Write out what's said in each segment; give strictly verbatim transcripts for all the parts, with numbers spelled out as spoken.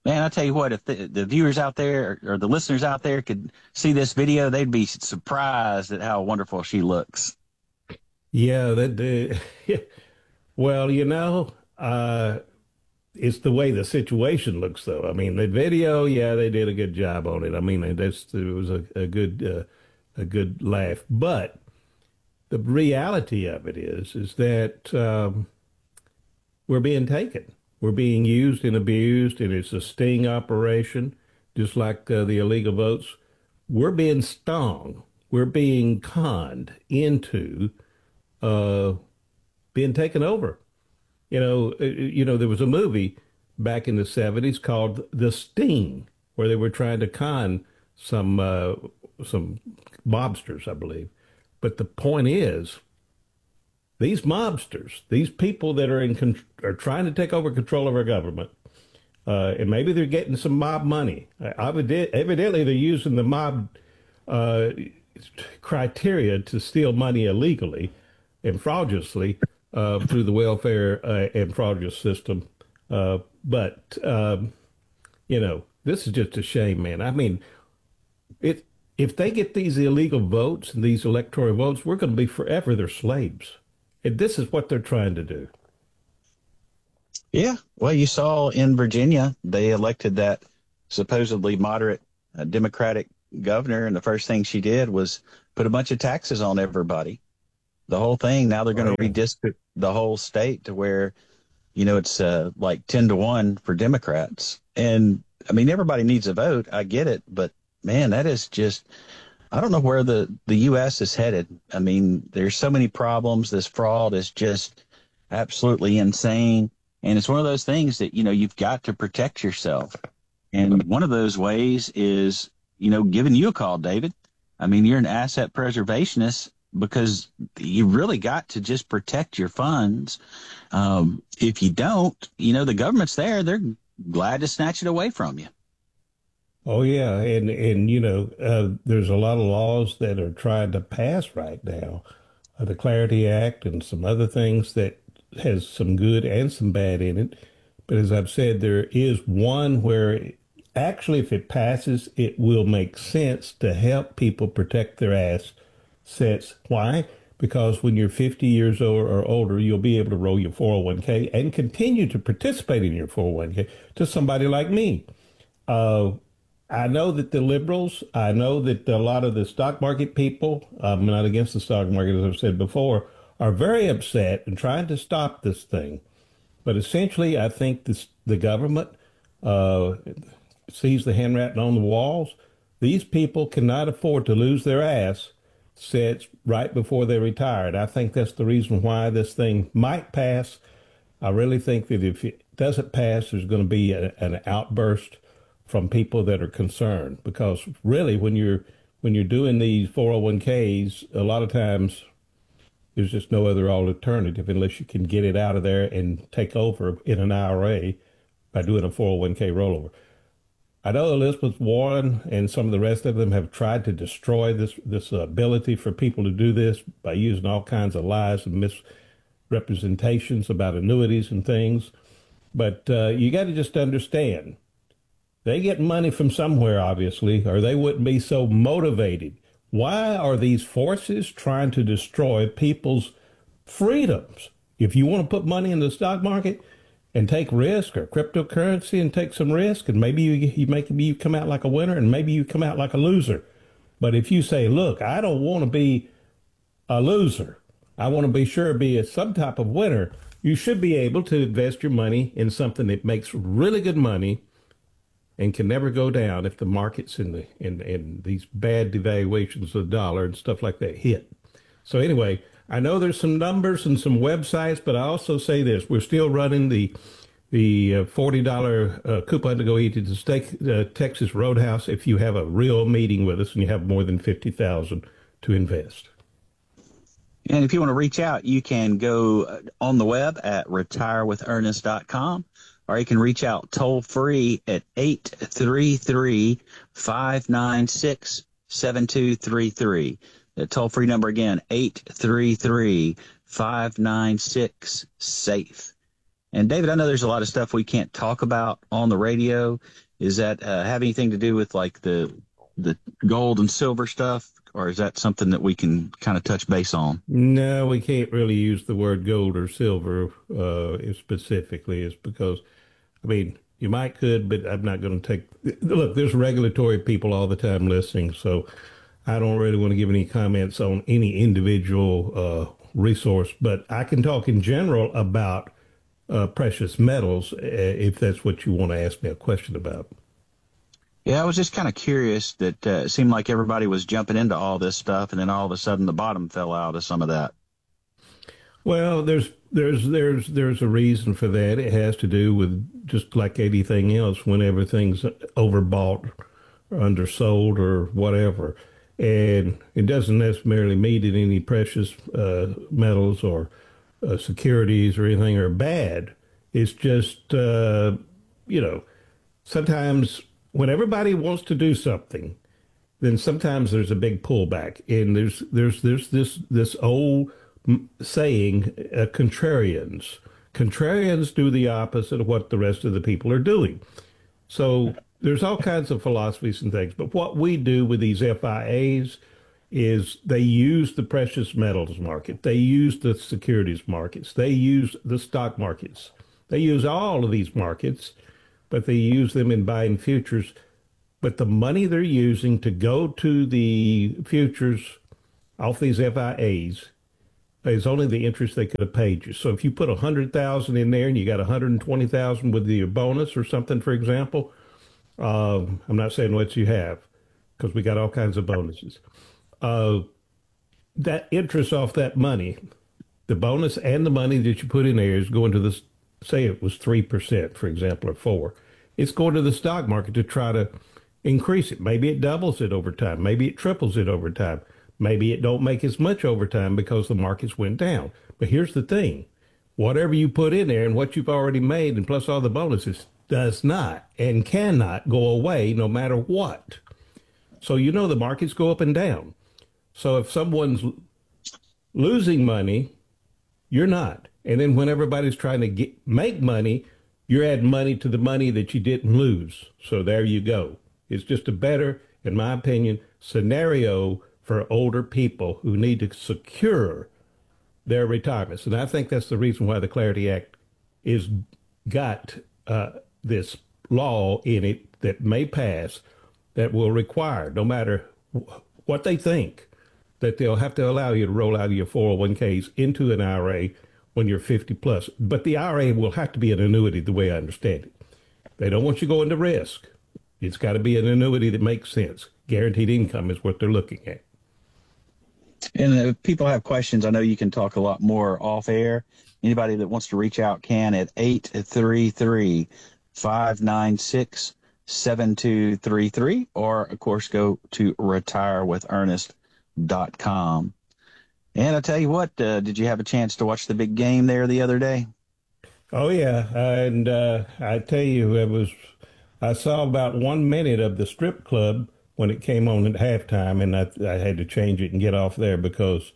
Man, I tell you what, if the, the viewers out there or the listeners out there could see this video, they'd be surprised at how wonderful she looks. Yeah, that uh, well, you know, uh, it's the way the situation looks, though. I mean, the video, yeah, they did a good job on it. I mean, that's it was a, a good uh, a good laugh. But the reality of it is, is that um, we're being taken. We're being used and abused, and it's a sting operation, just like uh, the illegal votes. We're being stung. We're being conned into uh, being taken over. You know, uh, you know, there was a movie back in the seventies called The Sting, where they were trying to con some uh, some mobsters, I believe. But the point is, these mobsters, these people that are in con- are trying to take over control of our government, uh, and maybe they're getting some mob money. Uh, evidently, they're using the mob uh, criteria to steal money illegally and fraudulently uh, through the welfare uh, and fraudulent system. Uh, but um, you know, this is just a shame, man. I mean, it if they get these illegal votes and these electoral votes, we're going to be forever their slaves. And this is what they're trying to do. Yeah. Well, you saw in Virginia, they elected that supposedly moderate uh, Democratic governor, and the first thing she did was put a bunch of taxes on everybody. The whole thing. Now they're going to Right. redistrict the whole state to where, you know, it's uh, like ten to one for Democrats. And I mean, everybody needs a vote. I get it. But man, that is just, I don't know where the, the U S is headed. I mean, there's so many problems. This fraud is just absolutely insane. And it's one of those things that, you know, you've got to protect yourself. And one of those ways is, you know, giving you a call, David. I mean, you're an asset preservationist because you really got to just protect your funds. Um, if you don't, you know, the government's there. They're glad to snatch it away from you. Oh yeah, and and you know, uh, there's a lot of laws that are trying to pass right now, uh, the Clarity Act and some other things that has some good and some bad in it. But as I've said, there is one where actually, if it passes, it will make sense to help people protect their assets. Why? Because when you're fifty years old or older, you'll be able to roll your four oh one k and continue to participate in your four oh one k to somebody like me. Uh, I know that the liberals, I know that a lot of the stock market people, I'm not against the stock market, as I've said before, are very upset and trying to stop this thing. But essentially, I think this, the government uh, sees the handwriting on the walls. These people cannot afford to lose their ass sets right before they retire. And I think that's the reason why this thing might pass. I really think that if it doesn't pass, there's going to be a, an outburst from people that are concerned, because really when you're when you're doing these four oh one k's, a lot of times there's just no other alternative unless you can get it out of there and take over in an I R A by doing a four oh one k rollover. I know Elizabeth Warren and some of the rest of them have tried to destroy this this ability for people to do this by using all kinds of lies and misrepresentations about annuities and things. But uh, you got to just understand, they get money from somewhere, obviously, or they wouldn't be so motivated. Why are these forces trying to destroy people's freedoms? If you want to put money in the stock market and take risk, or cryptocurrency and take some risk, and maybe you, you make you come out like a winner and maybe you come out like a loser. But if you say, look, I don't want to be a loser, I want to be sure to be a, some type of winner, you should be able to invest your money in something that makes really good money and can never go down if the markets in the in, in these bad devaluations of the dollar and stuff like that hit. So anyway, I know there's some numbers and some websites, but I also say this: we're still running the the uh, forty dollar uh, coupon to go eat at the steak, uh, Texas Roadhouse if you have a real meeting with us and you have more than fifty thousand to invest. And if you want to reach out, you can go on the web at retire with ernest dot com, or you can reach out toll free at eight three three, five nine six, seven two three three. The toll free number again, eight three three, five nine six, SAFE. And David, I know there's a lot of stuff we can't talk about on the radio. Is that uh, have anything to do with like the the gold and silver stuff, or is that something that we can kind of touch base on? No, we can't really use the word gold or silver uh, specifically. It's because, I mean, you might could, but I'm not going to take. Look, there's regulatory people all the time listening, so I don't really want to give any comments on any individual uh, resource. But I can talk in general about uh, precious metals, uh, if that's what you want to ask me a question about. Yeah, I was just kind of curious that uh, it seemed like everybody was jumping into all this stuff, and then all of a sudden the bottom fell out of some of that. Well, there's there's there's there's a reason for that. It has to do with just like anything else, when everything's overbought or undersold or whatever. And it doesn't necessarily mean that any precious uh, metals or uh, securities or anything are bad. It's just, uh, you know, sometimes when everybody wants to do something, then sometimes there's a big pullback. And there's there's there's this this old saying, uh, contrarians. Contrarians do the opposite of what the rest of the people are doing. So there's all kinds of philosophies and things. But what we do with these F I As is they use the precious metals market. They use the securities markets. They use the stock markets. They use all of these markets, but they use them in buying futures. But the money they're using to go to the futures off these F I As is only the interest they could have paid you. So if you put a hundred thousand in there and you got a hundred and twenty thousand with your bonus or something, for example, um, I'm not saying what you have because we got all kinds of bonuses. Uh, that interest off that money, the bonus and the money that you put in there is going to this. Say it was three percent, for example, or four. It's going to the stock market to try to increase it. Maybe it doubles it over time. Maybe it triples it over time. Maybe it don't make as much overtime because the markets went down. But here's the thing. Whatever you put in there and what you've already made and plus all the bonuses does not and cannot go away no matter what. So you know the markets go up and down. So if someone's losing money, you're not. And then when everybody's trying to get make money, you're adding money to the money that you didn't lose. So there you go. It's just a better, in my opinion, scenario for older people who need to secure their retirements. And I think that's the reason why the Clarity Act is got uh, this law in it that may pass that will require, no matter what they think, that they'll have to allow you to roll out of your four oh one k's into an I R A when you're fifty plus. But the I R A will have to be an annuity the way I understand it. They don't want you going to risk. It's got to be an annuity that makes sense. Guaranteed income is what they're looking at. And if people have questions, I know you can talk a lot more off air. Anybody that wants to reach out can at eight three three, five nine six, seven two three three, or, of course, go to retire with ernest dot com. And I tell you what, uh, did you have a chance to watch the big game there the other day? Oh, yeah. And uh, I tell you, it was, I saw about one minute of the strip club when it came on at halftime, and I, I had to change it and get off there because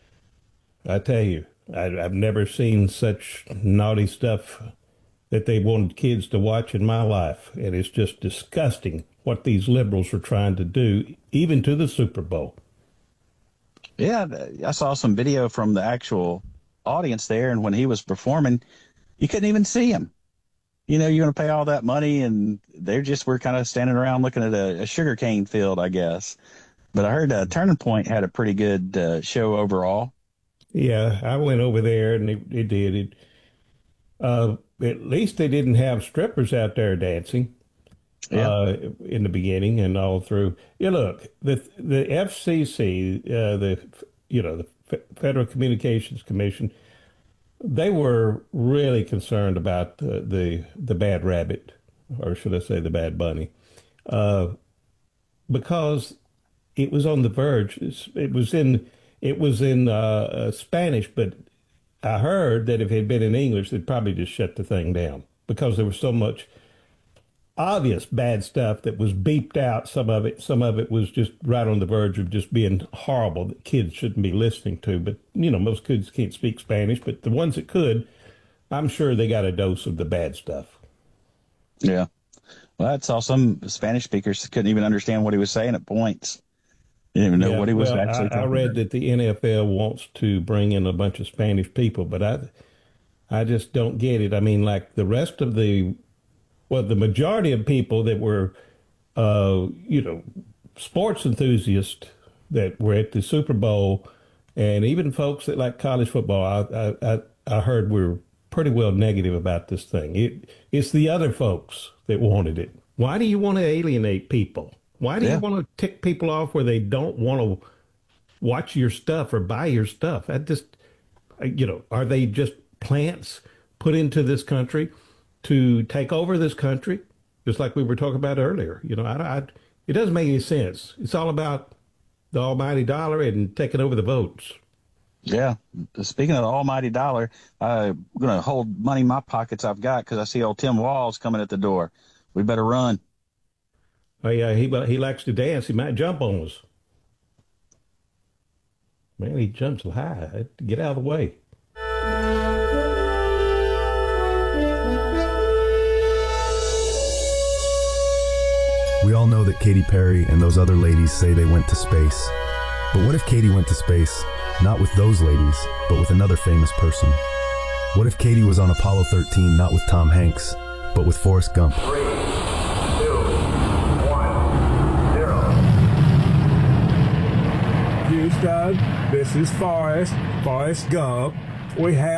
I tell you, I, I've never seen such naughty stuff that they wanted kids to watch in my life. And it's just disgusting what these liberals are trying to do, even to the Super Bowl. Yeah, I saw some video from the actual audience there, and when he was performing, you couldn't even see him. You know, you're going to pay all that money, and they're just, we're kind of standing around looking at a, a sugarcane field, I guess. But I heard uh, Turning Point had a pretty good uh, show overall. Yeah, I went over there, and it, it did. It, uh, at least they didn't have strippers out there dancing. Yeah. Uh, in the beginning and all through. Yeah, look, the the F C C, uh, the you know the F Federal Communications Commission, they were really concerned about the the, the bad rabbit, or should I say the bad bunny, uh, because it was on the verge. It's, it was in it was in uh, uh, Spanish, but I heard that if it had been in English, they'd probably just shut the thing down because there was so much obvious bad stuff that was beeped out. Some of it, some of it was just right on the verge of just being horrible that kids shouldn't be listening to. But, you know, most kids can't speak Spanish, but the ones that could, I'm sure they got a dose of the bad stuff. Yeah. Well, I saw some Spanish speakers couldn't even understand what he was saying at points. They didn't even know Yeah, what he was well, I, actually I talking read about. that the N F L wants to bring in a bunch of Spanish people, but I I just don't get it. I mean, like the rest of the well, the majority of people that were uh, you know, sports enthusiasts that were at the Super Bowl, and even folks that like college football, I I, I, I heard were pretty well negative about this thing. It it's the other folks that wanted it. Why do you want to alienate people? Why do you Yeah. want to tick people off where they don't want to watch your stuff or buy your stuff? I just, you know, are they just plants put into this country to take over this country? Just like we were talking about earlier. You know, I, I, it doesn't make any sense. It's all about the almighty dollar and taking over the votes. Yeah. Speaking of the almighty dollar, I'm going to hold money in my pockets I've got because I see old Tim Walls coming at the door. We better run. Oh yeah, he he likes to dance. He might jump on us. Man, he jumps high. Get out of the way. We all know that Katy Perry and those other ladies say they went to space. But what if Katy went to space, not with those ladies, but with another famous person? What if Katy was on Apollo thirteen, not with Tom Hanks, but with Forrest Gump? Three, two, one, zero. Houston, this is Forrest, Forrest Gump. We have